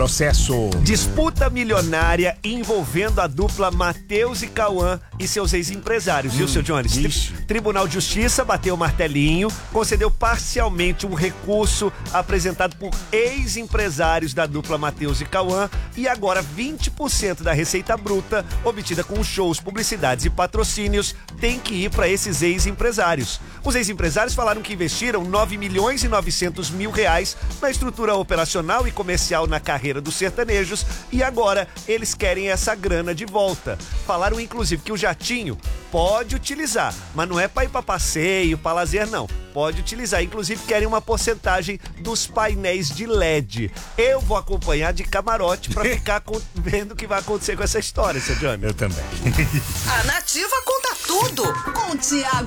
processo. Disputa milionária envolvendo a dupla Matheus e Cauã e seus ex-empresários, viu, seu Jones? Tribunal de Justiça bateu o martelinho, concedeu parcialmente um recurso apresentado por ex-empresários da dupla Matheus e Cauã e agora 20% da receita bruta obtida com shows, publicidades e patrocínios tem que ir para esses ex-empresários. Os ex-empresários falaram que investiram 9.900.000 reais na estrutura operacional e comercial na carreira dos sertanejos e agora eles querem essa grana de volta. Falaram inclusive que o jatinho pode utilizar, mas não é para ir para passeio, para lazer não. Pode utilizar, inclusive querem uma porcentagem dos painéis de LED. Eu vou acompanhar de camarote para ficar vendo o que vai acontecer com essa história, seu Johnny. Eu também. A Nativa conta tudo com o Thiago